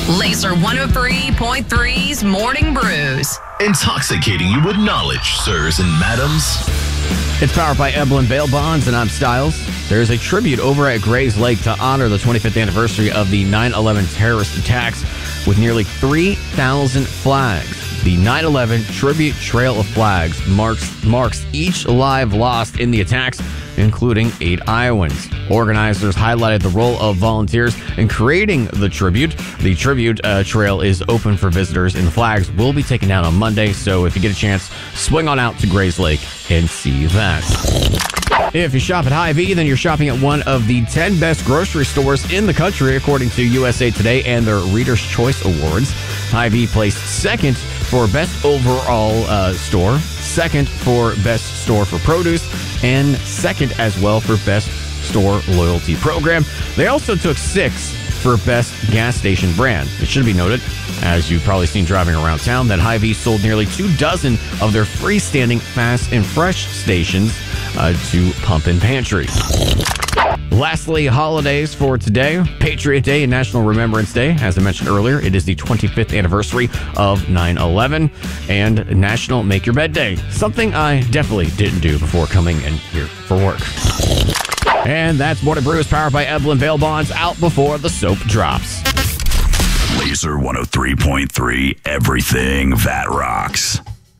Laser 103.3's Morning Brews. Intoxicating you with knowledge, sirs and madams. It's powered by Eblin Bail Bonds, and I'm Styles. There's a tribute over at Grays Lake to honor the 25th anniversary of the 9/11 terrorist attacks with nearly 3,000 flags. The 9/11 Tribute Trail of Flags marks each life lost in the attacks, including 8 Iowans. Organizers highlighted the role of volunteers in creating the tribute. The tribute trail is open for visitors, and the flags will be taken down on Monday, so if you get a chance, swing on out to Grays Lake and see that. If you shop at Hy-Vee, then you're shopping at one of the 10 best grocery stores in the country, according to USA Today and their Reader's Choice Awards. Hy-Vee placed second for best overall store, second for best store for produce, and second as well for best store loyalty program. They also took 6 for best gas station brand. It should be noted, as you've probably seen driving around town, that Hy-Vee sold nearly 24 of their freestanding fast and fresh stations to pump and pantries. Lastly, holidays for today: Patriot Day and National Remembrance Day. As I mentioned earlier, it is the 25th anniversary of 9/11, and National Make Your Bed Day, something I definitely didn't do before coming in here for work. And that's Morning Brews, powered by Eblin Bail Bonds, out before the soap drops. Laser 103.3, everything that rocks.